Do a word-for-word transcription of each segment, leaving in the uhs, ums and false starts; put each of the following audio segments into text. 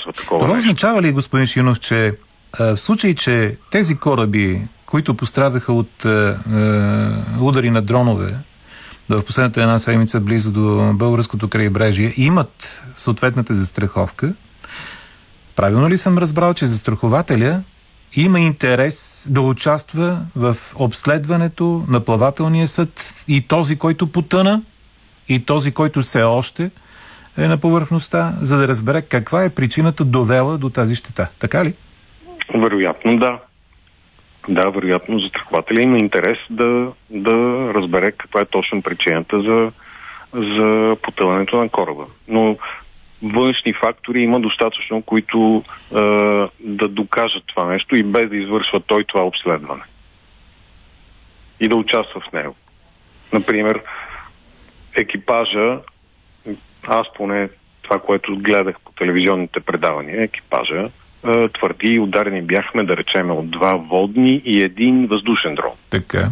случва такова Това нещо. означава ли, господин Шинов, че а, в случай, че тези кораби, които пострадаха от а, а, удари на дронове в последната една седмица близо до българското крайбрежие, имат съответната застраховка, правилно ли съм разбрал, че застрахователя има интерес да участва в обследването на плавателния съд и този, който потъна, и този, който все още е на повърхността, за да разбере каква е причината довела до тази щета. Така ли? Вероятно, да. Да, вероятно застрахователя има интерес да, да разбере каква е точно причината за, за потъването на кораба. Но външни фактори има достатъчно, които е, да докажат това нещо и без да извършва той това обследване. И да участва в него. Например, екипажа, аз поне това, което гледах по телевизионните предавания, екипажа е, твърди, ударени бяхме, да речем, от два водни и един въздушен дрон. Така.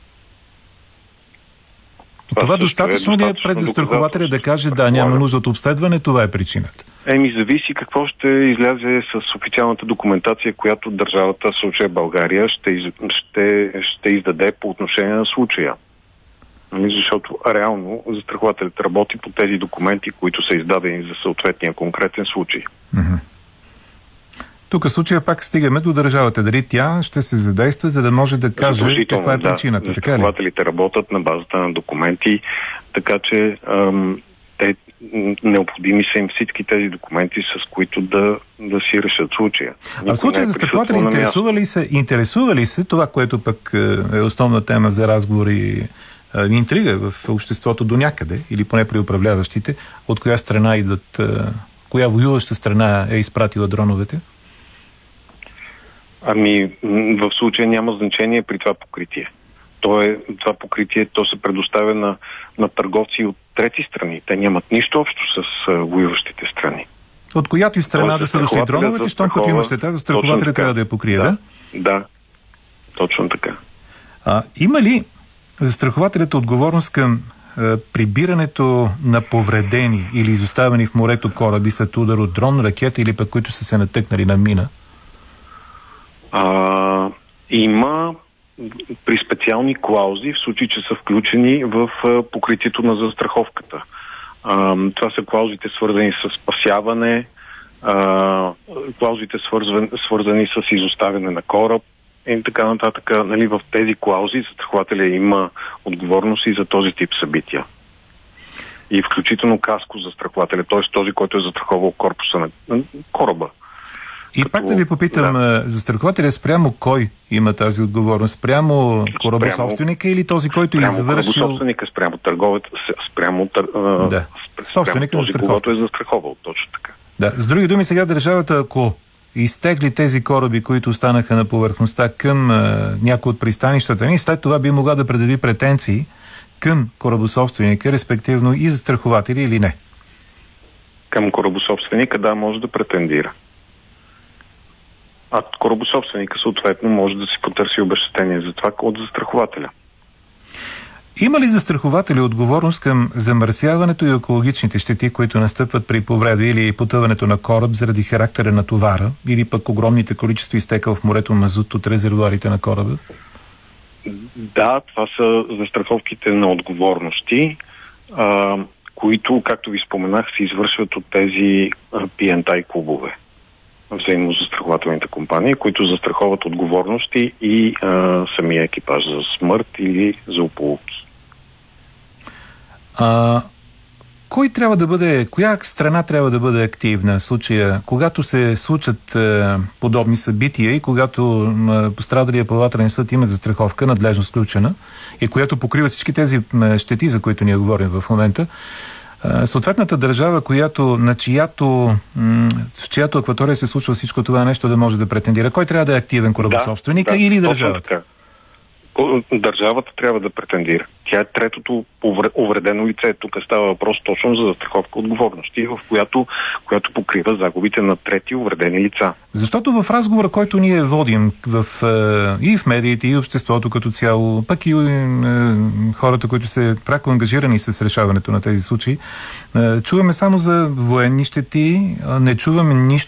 Това, това достатъчно ли е пред застрахователя да каже, да, няма нужда от обследване, това е причината? Еми, зависи какво ще излязе с официалната документация, която държавата, в случая България, ще, из, ще, ще издаде по отношение на случая. Защото реално застрахователят работи по тези документи, които са издадени за съответния конкретен случай. Mm-hmm. Тук в случая пак стигаме до държавата. Дали тя ще се задейства, за да може да каже каква е причината. Да, застрахователите работят на базата на документи, така че ам, те, необходими са им всички тези документи, с които да, да си решат случая. А в случая застрахователи интересува ли се, интересува ли се това, което пък е основна тема за разговор и интрига в обществото до някъде, или поне при управляващите, от коя страна идват, коя воюваща страна е изпратила дроновете? Ами, в случая няма значение при това покритие. То е, това покритие, то се предоставя на, на търговци от трети страни. Те нямат нищо общо с а, воюващите страни. От която и страна да са дошли дроновете, щом като има щета, застрахователя трябва да я покрие, да? Да, да, точно така. А, има ли застрахователят отговорност към а, прибирането на повредени или изоставени в морето кораби след удар от дрон, ракета или пък които са се натъкнали на мина? А, има при специални клаузи, в случай, че са включени в а, покритието на застраховката. А, това са клаузите свързани с спасяване, а, клаузите свързвани, свързани с изоставяне на кораб и така нататък. Нали, в тези клаузи застрахователя има отговорност и за този тип събития. И включително каско застрахователя, т.е. този, който е застраховал корпуса на кораба. И Като, пак да ви попитам, да. застрахователя спрямо кой има тази отговорност? Спрямо корабособственика или този, който е извършил... Спрямо корабособственика, спрямо търговец, спрямо тър... да. спрямо този, който е застраховал, точно така. Да. С други думи, сега държавата, ако изтегли тези кораби, които останаха на повърхността към а, някои от пристанищата ни, след това би могла да предяви претенции към корабособственика, респективно и застрахователи или не? Към корабособственика, да, може да претендира. А корабособственика съответно може да си потърси обезщетение за това от застрахователя. Има ли застрахователи отговорност към замърсяването и екологичните щети, които настъпват при повреда или потъването на кораб заради характера на товара или пък огромните количества изтекал в морето мазут от резервоарите на кораба? Да, това са застраховките на отговорности, а, които, както ви споменах, се извършват от тези пи енд ай клубове. Взаимозастрахователните компании, които застраховат отговорности и а, самия екипаж за смърт или за злополуки. А, кой трябва да бъде, коя страна трябва да бъде активна в случая, когато се случат а, подобни събития и когато а, пострадалия плавателен съд има застраховка, надлежно сключена, и която покрива всички тези а, щети, за които ние говорим в момента, съответната държава, която, на чиято, в чиято акватория се случва всичко това нещо, да може да претендира. Кой трябва да е активен корабособственика, да, да, или държавата? Държавата трябва да претендира. Тя е третото увредено лице. Тук става въпрос точно за застраховка отговорности, в която, която покрива загубите на трети увредени лица. Защото в разговора, който ние водим в, и в медиите, и в обществото като цяло, пък и е, хората, които са пряко ангажирани с решаването на тези случаи, е, чуваме само за военни щети, не чуваме нищо